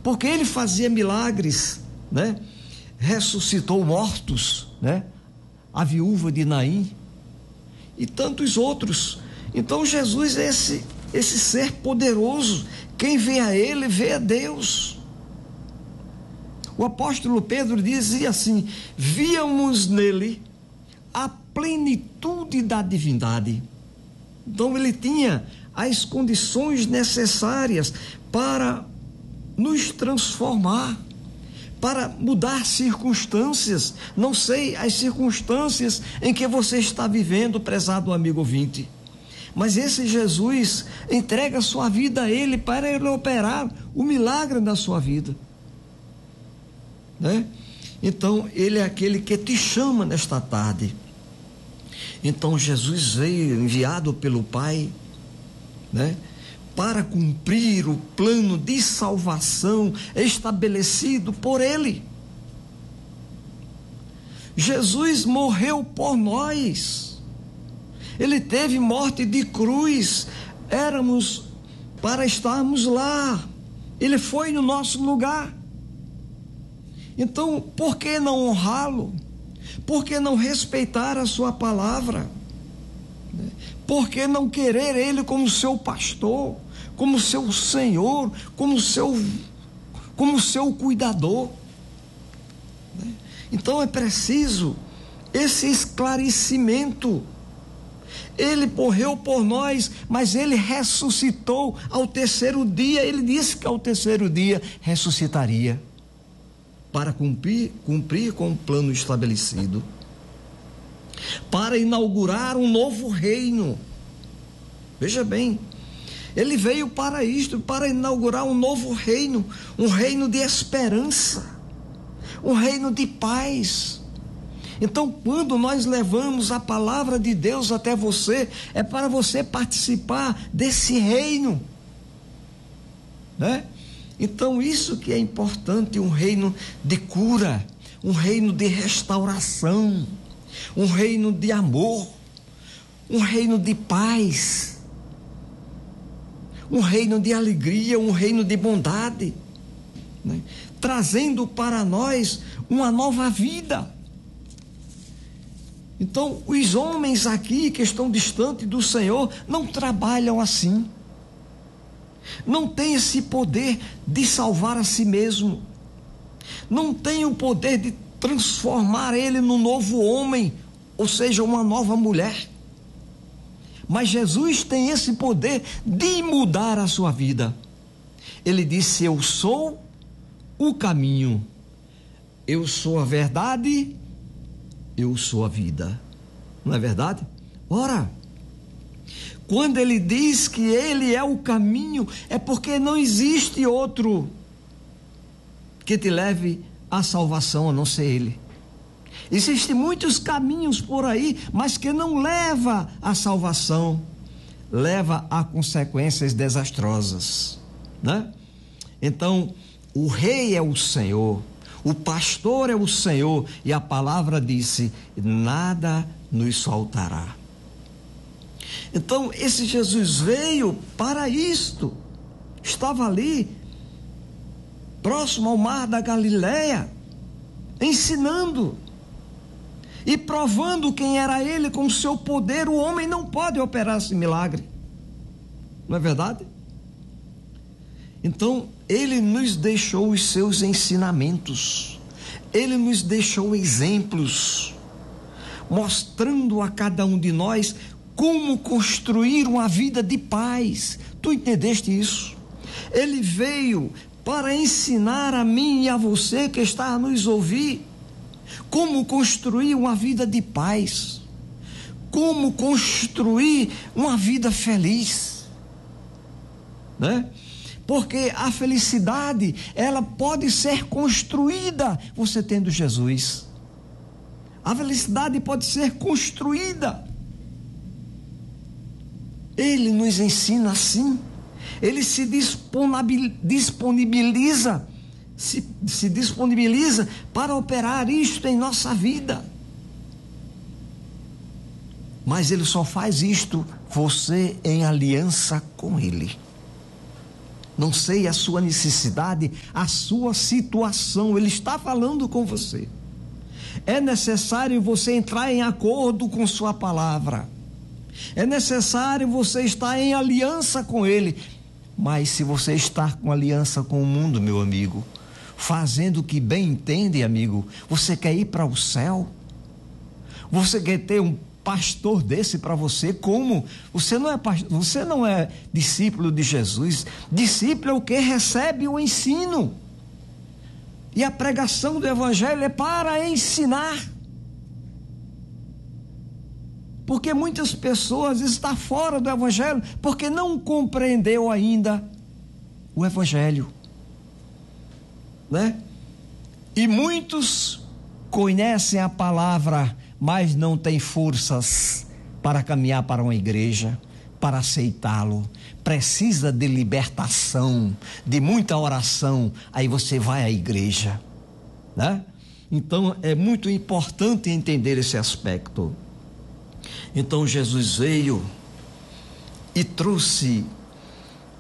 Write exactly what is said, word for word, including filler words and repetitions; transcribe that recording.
porque ele fazia milagres, né? Ressuscitou mortos, né? A viúva de Naim e tantos outros. Então Jesus é esse, esse ser poderoso. Quem vê a ele, vê a Deus. O apóstolo Pedro dizia assim: víamos nele a plenitude da divindade. Então ele tinha as condições necessárias para nos transformar, para mudar circunstâncias. Não sei as circunstâncias em que você está vivendo, prezado amigo ouvinte, mas esse Jesus entrega a sua vida a ele para ele operar o milagre na sua vida, né? Então ele é aquele que te chama nesta tarde. Então Jesus veio enviado pelo Pai, né, para cumprir o plano de salvação estabelecido por ele. Jesus morreu por nós. Ele teve morte de cruz. Éramos para estarmos lá. Ele foi no nosso lugar. Então, por que não honrá-lo? Por que não respeitar a sua palavra? Por que não querer ele como seu pastor, como seu Senhor, como seu, como seu cuidador? Então é preciso esse esclarecimento. Ele morreu por nós, mas ele ressuscitou ao terceiro dia. Ele disse que ao terceiro dia ressuscitaria, para cumprir, cumprir com o plano estabelecido, para inaugurar um novo reino. Veja bem, ele veio para isto, para inaugurar um novo reino, um reino de esperança, um reino de paz. Então, quando nós levamos a palavra de Deus até você, é para você participar desse reino, né? Então, isso que é importante, um reino de cura, um reino de restauração, um reino de amor, um reino de paz, um reino de alegria, um reino de bondade, né? Trazendo para nós uma nova vida. Então, os homens aqui que estão distantes do Senhor não trabalham assim. Não tem esse poder de salvar a si mesmo. Não tem o poder de transformar ele num novo homem, ou seja, uma nova mulher. Mas Jesus tem esse poder de mudar a sua vida. Ele disse: eu sou o caminho, eu sou a verdade, eu sou a vida. Não é verdade? Ora, quando ele diz que ele é o caminho, é porque não existe outro que te leve à salvação a não ser ele. Existem muitos caminhos por aí, mas que não leva à salvação, leva a consequências desastrosas, né? Então, o rei é o Senhor, o pastor é o Senhor, e a palavra disse: nada nos faltará. Então, esse Jesus veio para isto. Estava ali, próximo ao mar da Galileia, ensinando e provando quem era ele com o seu poder. O homem não pode operar esse milagre, não é verdade? Então, ele nos deixou os seus ensinamentos, ele nos deixou exemplos, mostrando a cada um de nós como construir uma vida de paz. Tu entendeste isso? Ele veio para ensinar a mim e a você que está a nos ouvir como construir uma vida de paz, como construir uma vida feliz, né? Porque a felicidade, ela pode ser construída você tendo Jesus. A felicidade pode ser construída. Ele nos ensina assim. Ele se disponibiliza, se, se disponibiliza para operar isto em nossa vida. Mas ele só faz isto você em aliança com ele. Não sei a sua necessidade, a sua situação. Ele está falando com você. É necessário você entrar em acordo com sua palavra. É necessário você estar em aliança com Ele. Mas se você está com aliança com o mundo, meu amigo, fazendo o que bem entende, amigo, você quer ir para o céu? Você quer ter um pastor desse para você? Como? Você não é pastor, você não é discípulo de Jesus. Discípulo é o que recebe o ensino. E a pregação do evangelho é para ensinar. Porque muitas pessoas estão fora do evangelho porque não compreendeu ainda o evangelho, né? E muitos conhecem a palavra, mas não têm forças para caminhar para uma igreja, para aceitá-lo. Precisa de libertação, de muita oração, aí você vai à igreja, né? Então é muito importante entender esse aspecto. Então Jesus veio e trouxe